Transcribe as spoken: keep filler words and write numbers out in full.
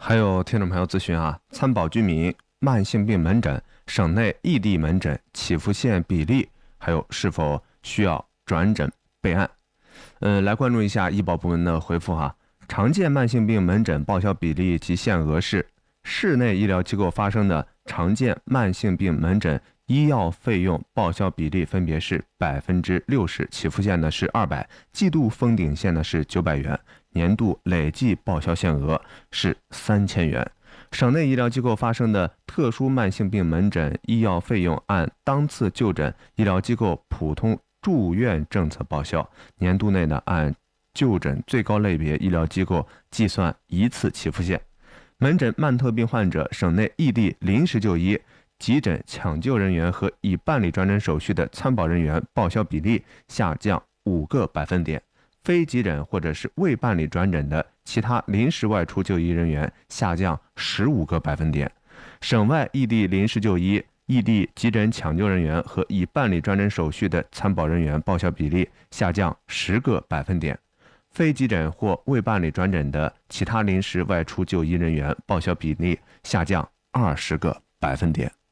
还有听众朋友咨询啊，参保居民慢性病门诊、省内异地门诊起付线比例，还有是否需要转诊备案？呃，来关注一下医保部门的回复哈。常见慢性病门诊报销比例及限额是：市内医疗机构发生的常见慢性病门诊医药费用报销比例分别是百分之六十，起付线呢是二百，季度封顶线呢是九百元，年度累计报销限额是三千元。省内医疗机构发生的特殊慢性病门诊医药费用按当次就诊医疗机构普通住院政策报销，年度内呢按就诊最高类别医疗机构计算一次起付线。门诊慢特病患者省内异地临时就医、急诊抢救人员和已办理转诊手续的参保人员报销比例下降五个百分点，非急诊或者是未办理转诊的其他临时外出就医人员下降十五个百分点，省外异地临时就医、异地急诊抢救人员和已办理转诊手续的参保人员报销比例下降十个百分点，非急诊或未办理转诊的其他临时外出就医人员报销比例下降二十个百分点。